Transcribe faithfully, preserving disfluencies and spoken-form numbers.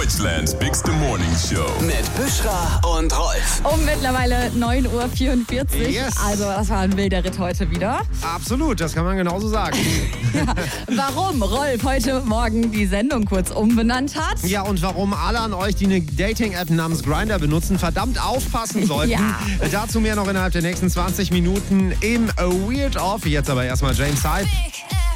Deutschlands bigste Morning Show. Mit Büschra und Rolf. Um mittlerweile neun Uhr vierundvierzig. Yes. Also das war ein wilder Ritt heute wieder. Absolut, das kann man genauso sagen. Ja. Warum Rolf heute Morgen die Sendung kurz umbenannt hat? Ja, und warum alle an euch, die eine Dating-App namens Grindr benutzen, verdammt aufpassen sollten. Ja. Dazu mehr noch innerhalb der nächsten zwanzig Minuten im Weird Off. Jetzt aber erstmal James Hype. Big